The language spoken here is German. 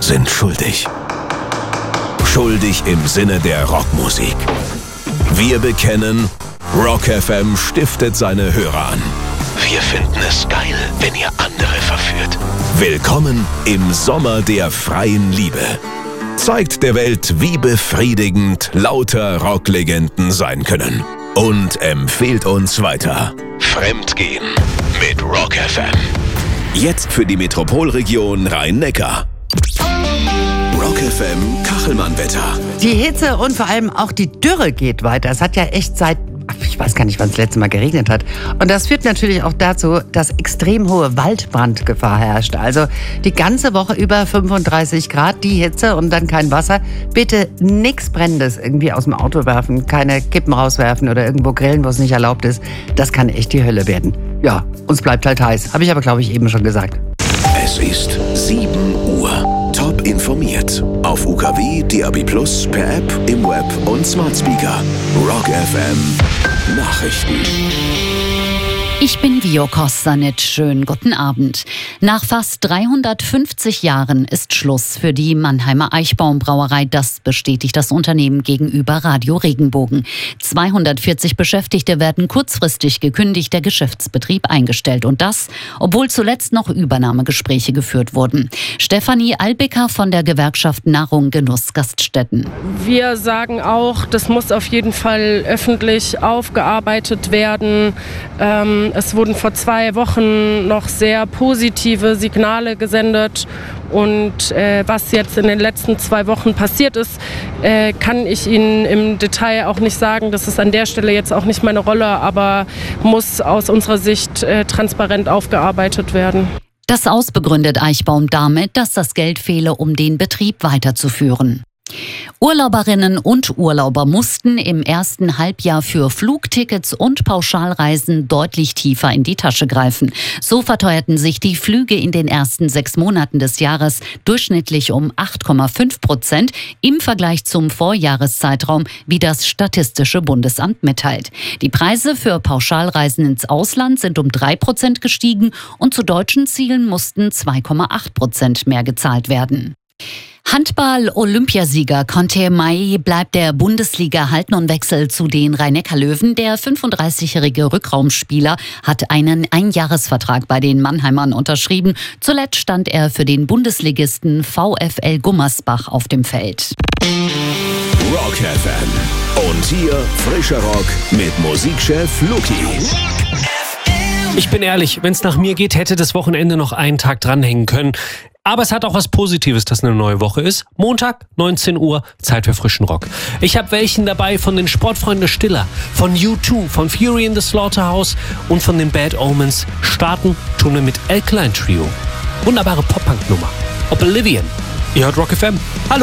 sind schuldig. Schuldig im Sinne der Rockmusik. Wir bekennen, Rock FM stiftet seine Hörer an. Wir finden es geil, wenn ihr andere verführt. Willkommen im Sommer der freien Liebe. Zeigt der Welt, wie befriedigend lauter Rocklegenden sein können. Und empfehlt uns weiter. Fremdgehen mit Rock FM. Jetzt für die Metropolregion Rhein-Neckar. Rock FM Kachelmann-Wetter. Die Hitze und vor allem auch die Dürre geht weiter. Es hat ja echt ich weiß gar nicht, wann es das letzte Mal geregnet hat. Und das führt natürlich auch dazu, dass extrem hohe Waldbrandgefahr herrscht. Also die ganze Woche über 35 Grad, die Hitze und dann kein Wasser. Bitte nichts Brennendes irgendwie aus dem Auto werfen, keine Kippen rauswerfen oder irgendwo grillen, wo es nicht erlaubt ist. Das kann echt die Hölle werden. Ja, uns bleibt halt heiß. Habe ich aber, glaube ich, eben schon gesagt. Es ist 7 Uhr. Top informiert. Auf UKW, DAB+, per App, im Web und Smart Speaker. Rock FM Nachrichten. Ich bin Vio Kostanit. Schönen guten Abend. Nach fast 350 Jahren ist Schluss für die Mannheimer Eichbaum-Brauerei. Das bestätigt das Unternehmen gegenüber Radio Regenbogen. 240 Beschäftigte werden kurzfristig gekündigt, der Geschäftsbetrieb eingestellt. Und das, obwohl zuletzt noch Übernahmegespräche geführt wurden. Stefanie Albecker von der Gewerkschaft Nahrung Genuss Gaststätten. Wir sagen auch, das muss auf jeden Fall öffentlich aufgearbeitet werden. Es wurden vor 2 Wochen noch sehr positive Signale gesendet und was jetzt in den letzten 2 Wochen passiert ist, kann ich Ihnen im Detail auch nicht sagen. Das ist an der Stelle jetzt auch nicht meine Rolle, aber muss aus unserer Sicht transparent aufgearbeitet werden. Das Aus begründet Eichbaum damit, dass das Geld fehle, um den Betrieb weiterzuführen. Urlauberinnen und Urlauber mussten im ersten Halbjahr für Flugtickets und Pauschalreisen deutlich tiefer in die Tasche greifen. So verteuerten sich die Flüge in den ersten 6 Monaten des Jahres durchschnittlich um 8,5% im Vergleich zum Vorjahreszeitraum, wie das Statistische Bundesamt mitteilt. Die Preise für Pauschalreisen ins Ausland sind um 3% gestiegen und zu deutschen Zielen mussten 2,8% mehr gezahlt werden. Handball-Olympiasieger Conte Mai bleibt der Bundesliga erhalten und wechselt zu den Rhein-Neckar-Löwen. Der 35-jährige Rückraumspieler hat einen Einjahresvertrag bei den Mannheimern unterschrieben. Zuletzt stand er für den Bundesligisten VfL Gummersbach auf dem Feld. Rock FM. Und hier frischer Rock mit Musikchef Luki. Ich bin ehrlich, wenn es nach mir geht, hätte das Wochenende noch einen Tag dranhängen können. Aber es hat auch was Positives, dass eine neue Woche ist. Montag, 19 Uhr, Zeit für frischen Rock. Ich habe welchen dabei von den Sportfreunden Stiller, von U2, von Fury in the Slaughterhouse und von den Bad Omens. Starten tun wir mit Alkaline Trio. Wunderbare Pop-Punk-Nummer. Oblivion. Ihr hört Rock FM. Hallo.